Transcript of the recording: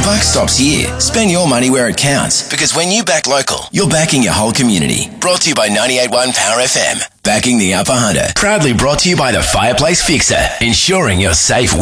buck stops here. Spend your money where it counts, because when you back local, you're backing your whole community. Brought to you by 98.1 Power FM. Backing the Upper Hunter. Proudly brought to you by the Fireplace Fixer, ensuring you're safe